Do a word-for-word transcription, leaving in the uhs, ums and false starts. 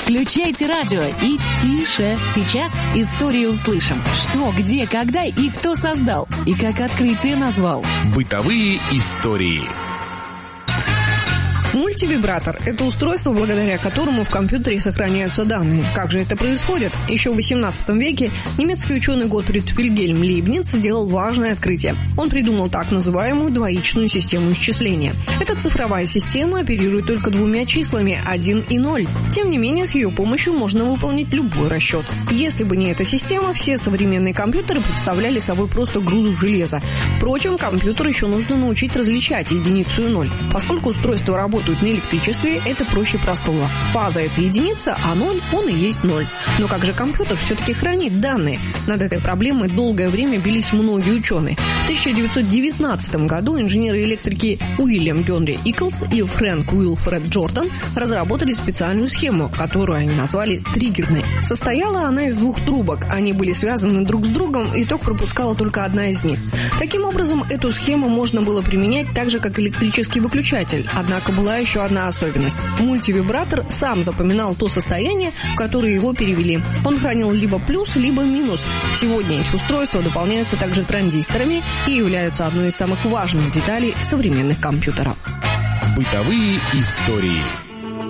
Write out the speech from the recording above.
Включайте радио и тише. Сейчас историю услышим. Что, где, когда и кто создал. И как открытие назвал. Бытовые истории. Мультивибратор – это устройство, благодаря которому в компьютере сохраняются данные. Как же это происходит? Еще в восемнадцатом веке немецкий ученый Готфрид Вильгельм Лейбниц сделал важное открытие. Он придумал так называемую двоичную систему исчисления. Эта цифровая система оперирует только двумя числами – один и ноль. Тем не менее, с ее помощью можно выполнить любой расчет. Если бы не эта система, все современные компьютеры представляли собой просто груду железа. Впрочем, компьютер еще нужно научить различать единицу и ноль. Поскольку устройство работает на электричестве, это проще простого. Фаза – это единица, а ноль – он и есть ноль. Но как же компьютер все-таки хранит данные? Над этой проблемой долгое время бились многие ученые. В тысяча девятьсот девятнадцатом году инженеры-электрики Уильям Генри Иклс и Фрэнк Уилфред Джордан разработали специальную схему, которую они назвали триггерной. Состояла она из двух трубок. Они были связаны друг с другом, и ток пропускала только одна из них. Таким образом, эту схему можно было применять так же, как электрический выключатель. Однако была еще одна особенность. Мультивибратор сам запоминал то состояние, в которое его перевели. Он хранил либо плюс, либо минус. Сегодня эти устройства дополняются также транзисторами и являются одной из самых важных деталей современных компьютеров. Бытовые истории.